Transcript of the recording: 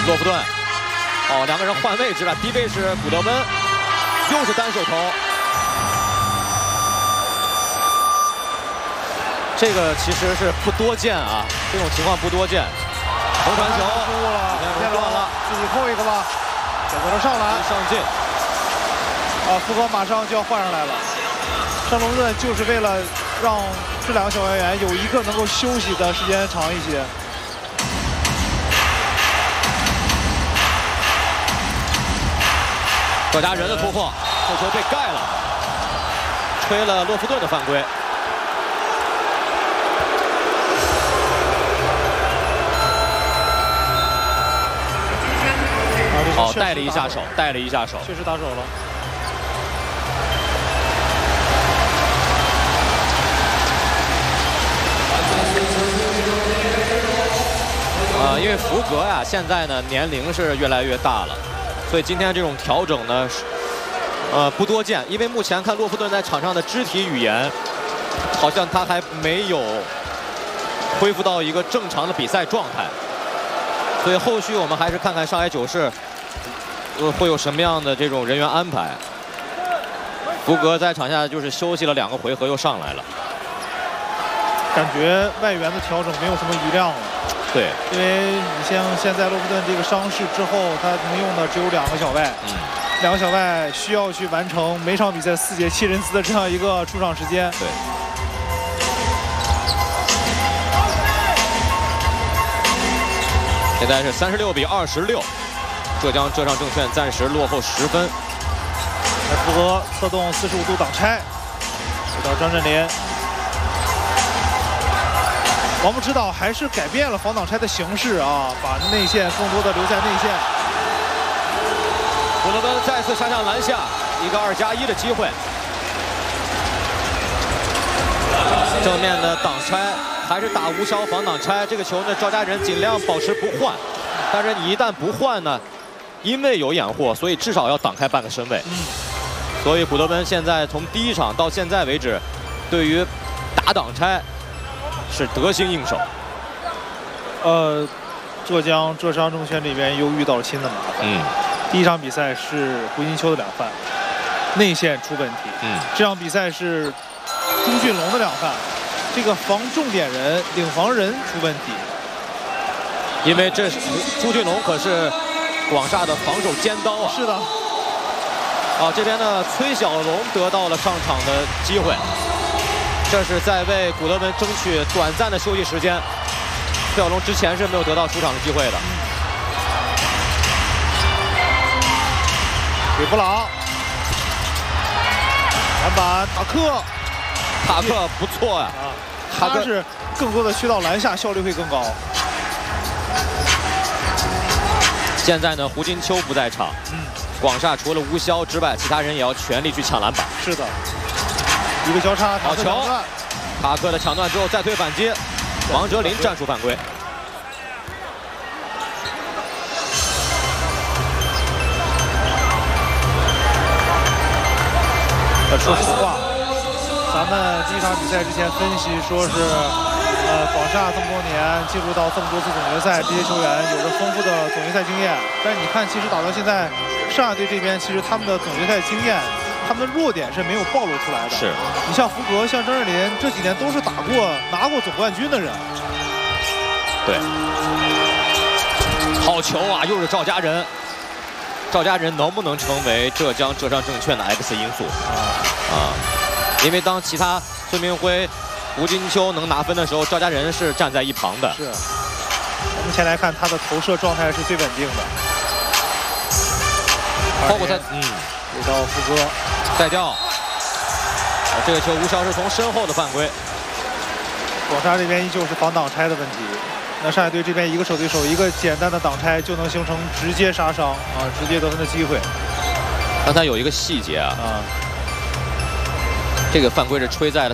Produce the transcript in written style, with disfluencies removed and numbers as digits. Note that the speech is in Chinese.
洛夫顿，哦，两个人换位置了，低位是古德温，又是单手投。这个其实是不多见啊，这种情况不多见。头传球， 输了， 断了， 自己扣一个吧，选择了上篮， 上进。 福格马上就要换上来了。上洛夫顿就是为了让这两个小外援有一个能够休息的时间长一些。 赵家人的突破，这球被盖了，吹了洛夫顿的犯规。哦，带了一下手，带了一下手， 确实打手了。 因为福格呀，现在呢年龄是越来越大了，所以今天这种调整呢，不多见。因为目前看洛夫顿在场上的肢体语言，好像他还没有恢复到一个正常的比赛状态，所以后续我们还是看看上海九市会有什么样的这种人员安排。福格在场下就是休息了2个回合，又上来了， 感觉外援的调整没有什么余量了。 对， 因为你像现在洛夫顿这个伤势之后，他能用的只有2个小外，2个小外需要去完成每场比赛4节7人次的这样一个出场时间。 对。现在是36比26，浙江浙上证券暂时落后10分。 福格侧动45度挡拆，给到张镇麟。王木指导还是改变了防挡拆的形式啊，把内线更多的留在内线。 古德温再次杀向篮下，一个2+1的机会。正面的挡拆还是打无效防挡拆，这个球呢赵家人尽量保持不换，但是你一旦不换呢，因为有掩护，所以至少要挡开半个身位。所以古德温现在从第1场到现在为止，对于打挡拆是得心应手。 浙江浙商证券这边又遇到了新的麻烦。第1场比赛是胡金秋的2犯，内线出问题。这场比赛是朱俊龙的2犯，这个防重点人、领防人出问题。 因为这是朱俊龙可是广厦的防守尖刀啊。 是的。 这边呢崔小龙得到了上场的机会。这是在为古德温争取短暂的休息时间。崔小龙之前是没有得到出场的机会的。 吕布朗，篮板，塔克不错呀。 他是更多的去到篮下，效率会更高。 现在呢，胡金秋不在场。广厦除了吴骁之外，其他人也要全力去抢篮板。 是的。一个交叉， 好球！塔克的抢断之后再推反击，王哲林战术犯规。 说实话，咱们第1场比赛之前分析说是，广厦这么多年进入到这么多次总决赛，这些球员有着丰富的总决赛经验。但是你看，其实打到现在，上海队这边其实他们的总决赛经验。他们的弱点是没有暴露出来的。 是， 你像福格、像张镇麟，这几年都是拿过总冠军的人。 对，好球啊！又是赵家人，赵家人能不能成为浙江浙上证券的 X 因素？因为当其他孙铭徽、胡金秋能拿分的时候，赵家人是站在一旁的。 是。目前来看，他的投射状态是最稳定的。 包括他， 给到福哥。 带掉，这个球吴骁是从身后的犯规。 广厦这边依旧是防挡拆的问题，那上海队这边一个手对手，一个简单的挡拆就能形成直接杀伤直接得分的机会。 刚才有一个细节这个犯规是吹在了